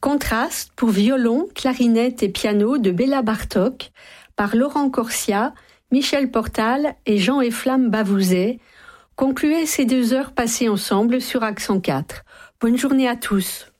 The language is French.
Contraste pour violon, clarinette et piano de Béla Bartók par Laurent Corsia, Michel Portal et Jean-Efflam Bavouzet concluait ces 2 heures passées ensemble sur Accent 4. Bonne journée à tous.